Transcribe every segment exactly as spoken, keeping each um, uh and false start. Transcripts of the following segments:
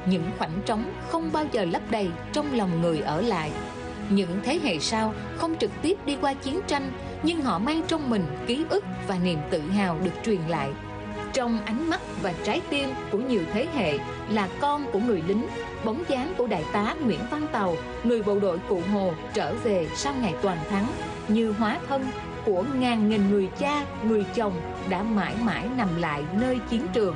những khoảnh trống không bao giờ lấp đầy trong lòng người ở lại. Những thế hệ sau không trực tiếp đi qua chiến tranh, nhưng họ mang trong mình ký ức và niềm tự hào được truyền lại. Trong ánh mắt và trái tim của nhiều thế hệ là con của người lính, bóng dáng của đại tá Nguyễn Văn Tàu, người bộ đội Cụ Hồ trở về sau ngày toàn thắng, như hóa thân của ngàn nghìn người cha, người chồng đã mãi mãi nằm lại nơi chiến trường.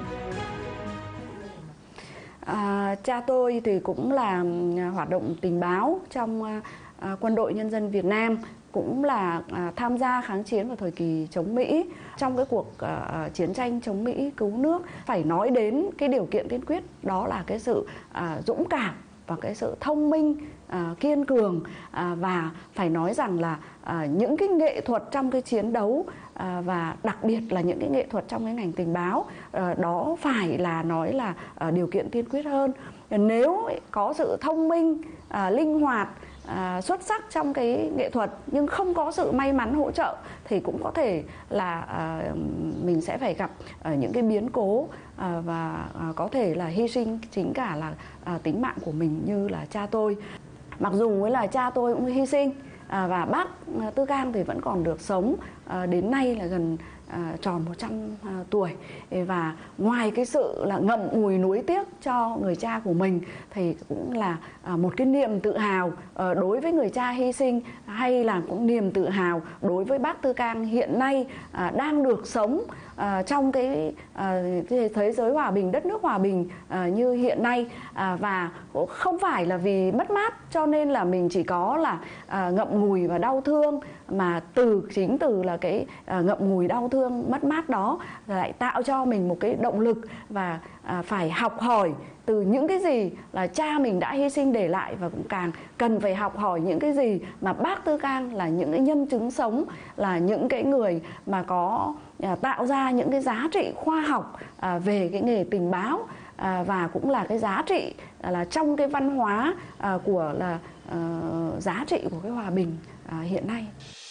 À, cha tôi thì cũng là hoạt động tình báo trong à, Quân đội Nhân dân Việt Nam, cũng là à, tham gia kháng chiến vào thời kỳ chống Mỹ. Trong cái cuộc à, chiến tranh chống Mỹ cứu nước, phải nói đến cái điều kiện tiên quyết đó là cái sự à, dũng cảm và cái sự thông minh, à, kiên cường, à, và phải nói rằng là à, những cái nghệ thuật trong cái chiến đấu, à, và đặc biệt là những cái nghệ thuật trong cái ngành tình báo, à, đó phải là nói là à, điều kiện tiên quyết hơn. Nếu có sự thông minh, à, linh hoạt, À, xuất sắc trong cái nghệ thuật nhưng không có sự may mắn hỗ trợ thì cũng có thể là à, mình sẽ phải gặp à, những cái biến cố à, và à, có thể là hy sinh chính cả là à, tính mạng của mình như là cha tôi. Mặc dù với là cha tôi cũng hy sinh à, và bác à, Tư Cang thì vẫn còn được sống à, đến nay là gần à, tròn một trăm à, tuổi. Và ngoài cái sự là ngậm ngùi nuối tiếc cho người cha của mình thì cũng là à, một cái niềm tự hào à, đối với người cha hy sinh, hay là cũng niềm tự hào đối với bác Tư Cang hiện nay à, đang được sống à, trong cái à, thế giới hòa bình, đất nước hòa bình à, như hiện nay. À, và không phải là vì mất mát cho nên là mình chỉ có là à, ngậm ngùi và đau thương, mà từ chính từ là cái à, ngậm ngùi đau thương mất mát đó lại tạo cho mình một cái động lực và à, phải học hỏi từ những cái gì là cha mình đã hy sinh để lại, và cũng càng cần phải học hỏi những cái gì mà bác Tư Cang là những cái nhân chứng sống, là những cái người mà có à, tạo ra những cái giá trị khoa học à, về cái nghề tình báo, à, và cũng là cái giá trị à, là trong cái văn hóa à, của là à, giá trị của cái hòa bình à, hiện nay.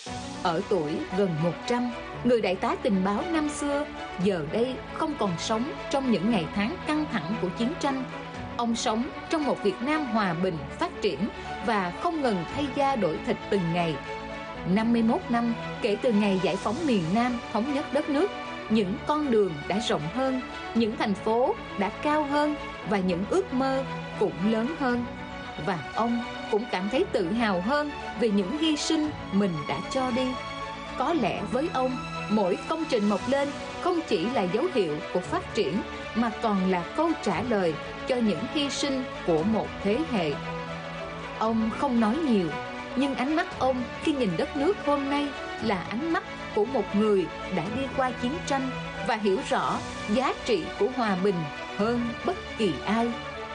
Ở tuổi gần một trăm, người đại tá tình báo năm xưa giờ đây không còn sống trong những ngày tháng căng thẳng của chiến tranh. Ông sống trong một Việt Nam hòa bình, phát triển và không ngừng thay da đổi thịt từng ngày. năm mươi mốt năm kể từ ngày giải phóng miền Nam, thống nhất đất nước, những con đường đã rộng hơn, những thành phố đã cao hơn và những ước mơ cũng lớn hơn. Và ông cũng cảm thấy tự hào hơn về những hy sinh mình đã cho đi. Có lẽ với ông, mỗi công trình mọc lên không chỉ là dấu hiệu của phát triển, mà còn là câu trả lời cho những hy sinh của một thế hệ. Ông không nói nhiều, nhưng ánh mắt ông khi nhìn đất nước hôm nay là ánh mắt của một người đã đi qua chiến tranh và hiểu rõ giá trị của hòa bình hơn bất kỳ ai.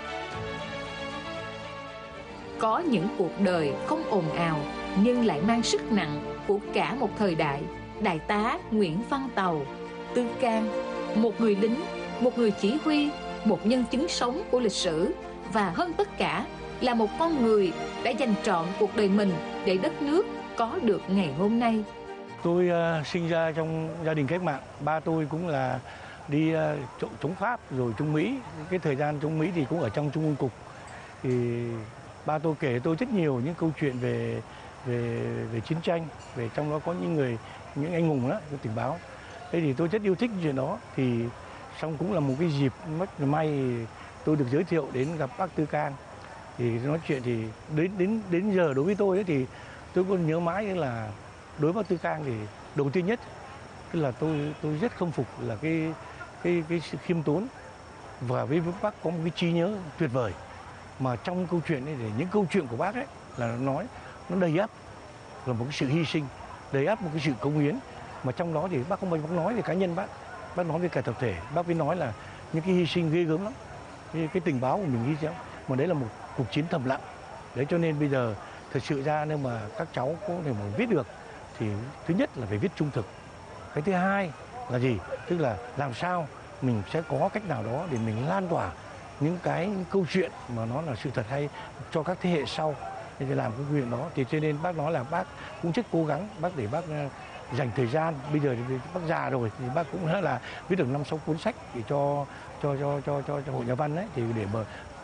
Có những cuộc đời không ồn ào nhưng lại mang sức nặng của cả một thời đại. Đại tá Nguyễn Văn Tàu, Tư Cang, một người lính, một người chỉ huy, một nhân chứng sống của lịch sử, và hơn tất cả là một con người đã dành trọn cuộc đời mình để đất nước có được ngày hôm nay. Tôi uh, sinh ra trong gia đình cách mạng. Ba tôi cũng là đi uh, chống Pháp rồi chống Mỹ. Cái thời gian chống Mỹ thì cũng ở trong Trung ương Cục. Thì ba tôi kể tôi rất nhiều những câu chuyện về về về chiến tranh, về trong đó có những người, những anh hùng đó, tình báo. Thế thì tôi rất yêu thích chuyện đó. Thì xong cũng là một cái dịp mất may tôi được giới thiệu đến gặp bác Tư Cang. Thì nói chuyện thì đến đến đến giờ đối với tôi ấy, thì tôi còn nhớ mãi là đối với bác Tư Cang thì đầu tiên nhất tức là tôi tôi rất khâm phục là cái cái cái sự khiêm tốn, và với bác có một cái trí nhớ tuyệt vời. Mà trong câu chuyện này, để những câu chuyện của bác ấy là nó nói nó đầy ắp là một cái sự hy sinh, đầy ắp một cái sự cống hiến, mà trong đó thì bác không bao giờ nói về cá nhân bác, bác nói về cả tập thể. Bác mới nói là những cái hy sinh ghê gớm lắm, cái, cái tình báo của mình hy sinh, mà đấy là một cuộc chiến thầm lặng. Đấy cho nên bây giờ thật sự ra nếu mà các cháu có thể mà viết được thì thứ nhất là phải viết trung thực, cái thứ hai là gì, tức là làm sao mình sẽ có cách nào đó để mình lan tỏa những cái câu chuyện mà nó là sự thật hay cho các thế hệ sau để làm cái chuyện đó. Thì cho nên bác nói là bác cũng rất cố gắng, bác để bác dành thời gian. Bây giờ thì bác già rồi thì bác cũng là viết được năm sáu cuốn sách để cho cho cho cho cho, cho hội nhà văn ấy, thì để mà